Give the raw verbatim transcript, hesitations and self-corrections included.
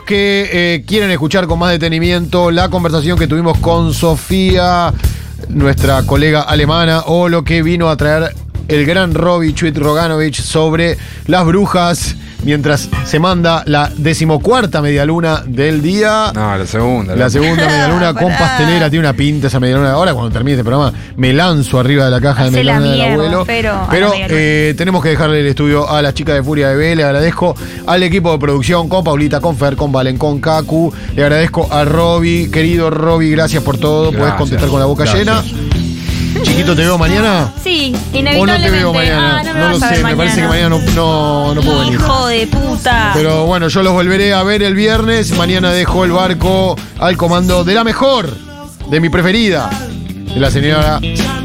que eh, quieren escuchar con más detenimiento la conversación que tuvimos con Sofía, nuestra colega alemana, o lo que vino a traer el gran Robbie Chuit Roganovich sobre las brujas, mientras se manda la decimocuarta medialuna del día. No, la segunda. La segunda medialuna con pastelera, tiene una pinta esa medialuna. Ahora cuando termine este programa me lanzo arriba de la caja Hacé de la medialuna del mierda, abuelo. pero, Pero eh, tenemos que dejarle el estudio a las chicas de Furia de B. Le agradezco al equipo de producción, con Paulita, con Fer, con Valen, con Kaku. Le agradezco a Robbie, querido Robbie, gracias por todo. Podés Gracias, contestar con la boca gracias. llena. Chiquito, ¿te veo mañana? Sí, ¿O no inevitablemente. te veo mañana? Ah, no me no lo vas a sé, ver me parece que mañana. mañana no, no, no puedo venir. Hijo de puta. Pero bueno, yo los volveré a ver el viernes. Mañana dejo el barco al comando de la mejor, de mi preferida, de la señora